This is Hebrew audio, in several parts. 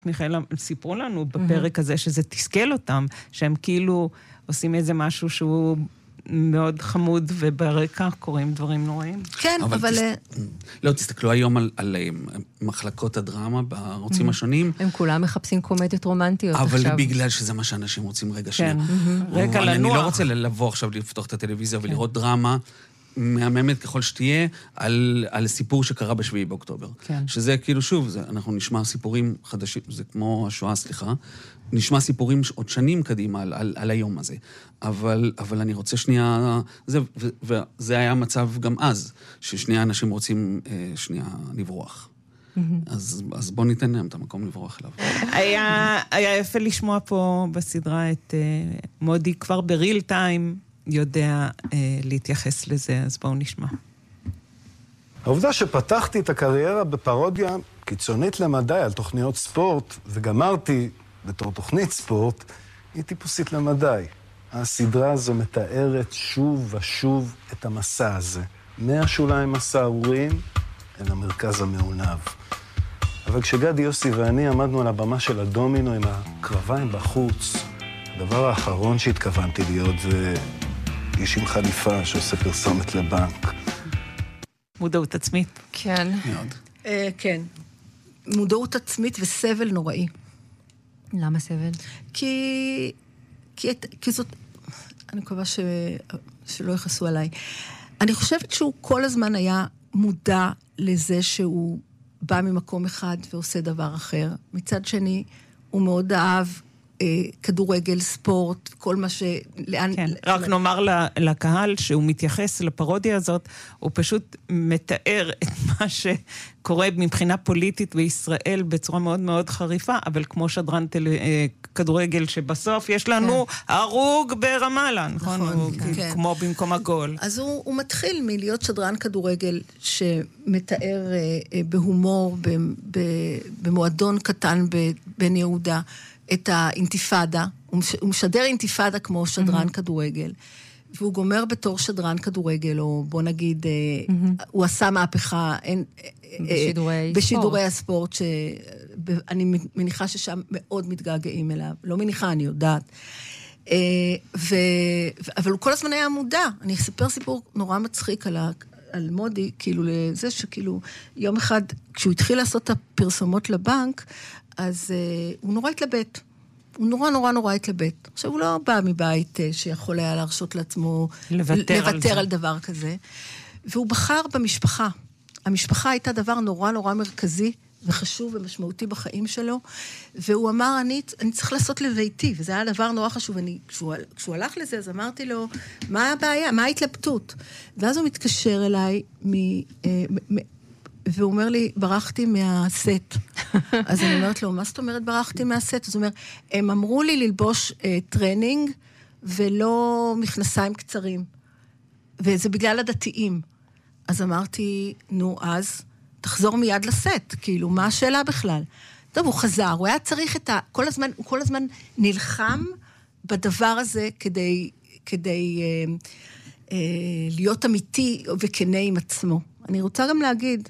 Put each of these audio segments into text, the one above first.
מיכאל, סיפרו לנו בפרק הזה שזה תסכל אותם, שהם כאילו עושים איזה משהו שהוא מאוד חמוד, וברקע קוראים דברים נוראים. כן, אבל... לא, תסתכלו היום על מחלקות הדרמה בערוצים השונים. הם כולם מחפשים קומדיות רומנטיות עכשיו. אבל בגלל שזה מה שאנשים רוצים רגע שנייה. רגע לנוח. אני לא רוצה לבוא עכשיו לפתוח את הטלוויזיה ולראות דרמה מהממת ככל שתהיה על סיפור שקרה ב7 באוקטובר. שזה כאילו שוב, אנחנו נשמע סיפורים חדשים, זה כמו השואה, סליחה, נשמע סיפורים עוד שנים קדימה על היום הזה. אבל אני רוצה שנייה, וזה היה מצב גם אז, ששנייה אנשים רוצים שנייה לברוח. אז בוא ניתן להם את המקום לברוח אליו. היה יפה לשמוע פה בסדרה את מודי כבר בריל טיים, יודע להתייחס לזה, אז בואו נשמע. העובדה שפתחתי את הקריירה בפרודיה קיצונית למדי על תוכניות ספורט, וגמרתי בתור תוכנית ספורט, היא טיפוסית למדי. הסדרה הזו מתארת שוב ושוב את המסע הזה, מהשוליים הסערורים אל המרכז המעונב. אבל כשגדי יוסי ואני עמדנו על הבמה של הדומינו עם הקרביים בחוץ, הדבר האחרון שהתכוונתי להיות זה איש עם חליפה שעושה פרסומת לבנק. מודעות עצמית. כן. מאוד. כן. מודעות עצמית וסבל נוראי. למה סבל? כי זאת... אני מקווה שלא יחסו עליי. אני חושבת שהוא כל הזמן היה מודע לזה שהוא בא ממקום אחד ועושה דבר אחר. מצד שני, הוא מאוד אהב כדורגל, ספורט, כל מה ש... כן, רק נאמר לקהל שהוא מתייחס לפרודיה הזאת, הוא פשוט מתאר את מה שקורה מבחינה פוליטית בישראל בצורה מאוד מאוד חריפה, אבל כמו שדרן כדורגל שבסוף יש לנו הרוג ברמאללה, נכון? כמו במקום הגול. אז הוא מתחיל מלהיות שדרן כדורגל שמתאר בהומור במועדון קטן בן יהודה, את האינתיפאדה, הוא משדר אינתיפאדה כמו שדרן כדורגל, והוא גומר בתור שדרן כדורגל, או בוא נגיד, הוא עשה מהפכה בשידורי הספורט, שאני מניחה ששם מאוד מתגעגעים אליו, לא מניחה, אני יודעת. אבל הוא כל הזמן היה מודע, אני אספר סיפור נורא מצחיק על מודי, כאילו לזה שכאילו, יום אחד, כשהוא התחיל לעשות את הפרסומות לבנק, אז הוא נורא התלבט. הוא נורא התלבט. עכשיו, הוא לא בא מבית שיכול היה להרשות לעצמו לוותר על דבר כזה. והוא בחר במשפחה. המשפחה הייתה דבר נורא מרכזי וחשוב ומשמעותי בחיים שלו, והוא אמר, אני צריך לעשות לביתי, וזה היה דבר נורא חשוב. כשהוא הלך לזה, אז אמרתי לו, מה הבעיה? מה ההתלבטות? ואז הוא מתקשר אליי והוא אומר לי, ברחתי מהסט. אז אני אומרת לו, מה זאת אומרת ברחתי מהסט? אז הוא אומר, הם אמרו לי ללבוש טרנינג, ולא מכנסיים קצרים. וזה בגלל הדתיים. אז אמרתי, נו, אז תחזור מיד לסט. כאילו, מה השאלה בכלל? טוב, הוא חזר, הוא היה צריך את הוא כל הזמן נלחם בדבר הזה, כדי להיות אמיתי וכנה עם עצמו. אני רוצה גם להגיד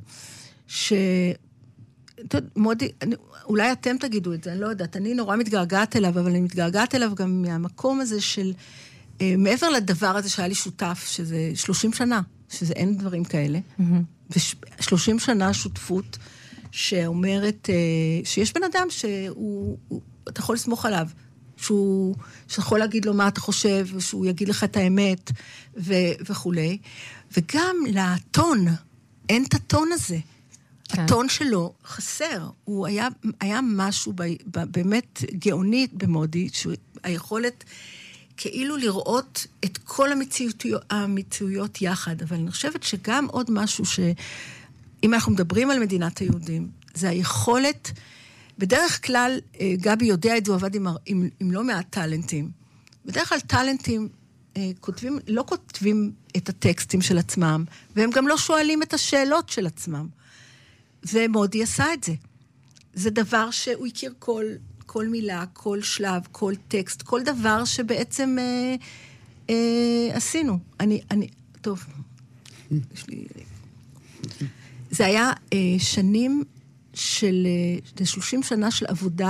מודי, אולי אתם תגידו את זה, אני לא יודעת, אני נורא מתגעגעת אליו, אבל אני מתגעגעת אליו גם מהמקום הזה של, מעבר לדבר הזה שהיה לי שותף, שזה 30 שנה, שזה אין דברים כאלה, ו30 שנה שותפות, שאומרת, שיש בן אדם אתה יכול לסמוך עליו, שיכול להגיד לו מה אתה חושב, שהוא יגיד לך את האמת, וכו'. וגם לטון, אין את הטון הזה. הטון שלו חסר. הוא היה משהו באמת גאונית במודי, היכולת כאילו לראות את כל המציאויות יחד. אבל אני חושבת שגם עוד משהו אם אנחנו מדברים על מדינת היהודים, זה היכולת, בדרך כלל, גבי יודע את זה, הוא עבד עם לא מעט טלנטים. בדרך כלל טלנטים לא כותבים את הטקסטים של עצמם, והם גם לא שואלים את השאלות של עצמם. ומודי עשה את זה. זה דבר שהוא הכיר כל מילה, כל שלב, כל טקסט, כל דבר שבעצם עשינו. טוב, יש לי... זה היה שנים של 30 שנה של עבודה